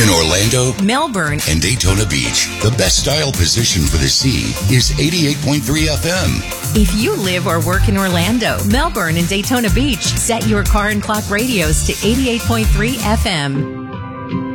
In Orlando, Melbourne, and Daytona Beach, the best style position for the sea is 88.3 FM. If you live or work in Orlando, Melbourne, and Daytona Beach, set your car and clock radios to 88.3 FM.